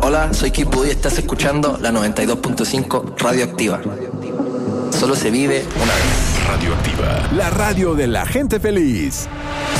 Hola, soy Kipu y estás escuchando la 92.5 Radioactiva. Solo se vive una vez. Radioactiva, la radio de la gente feliz.